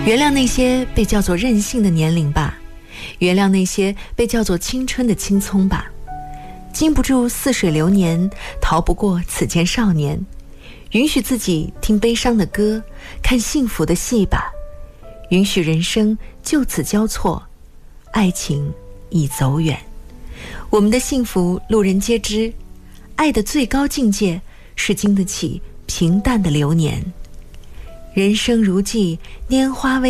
原谅那些被叫做任性的年龄吧，原谅那些被叫做青春的青葱吧。经不住似水流年，逃不过此间少年。允许自己听悲伤的歌，看幸福的戏吧。允许人生就此交错，爱情已走远。我们的幸福路人皆知，爱的最高境界是经得起平淡的流年。人生如寄，拈花微